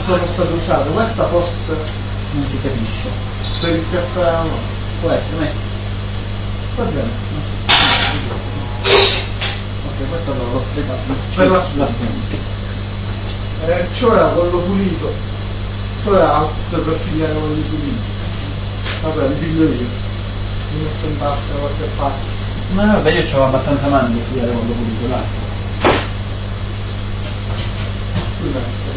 sono state usate, questa post non si capisce. per il caffè no. Può essere, metti. Va bene. Ok, questo l'ho spiegato. Per la cioè quello pulito. Cioè altro per pigliare quelli puliti. Vabbè, li piglio io. Mi metto in tasca qualche passo. Ma no, vabbè, io c'ho abbastanza mani per pigliare quello pulito, là. Scusa.